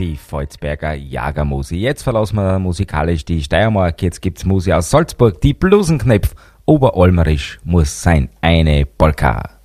die Volzberger Jagermusi. Jetzt verlassen wir musikalisch die Steiermark. Jetzt gibt's Musi aus Salzburg, die Blusenknöpf. Oberalmerisch muss sein, eine Polka.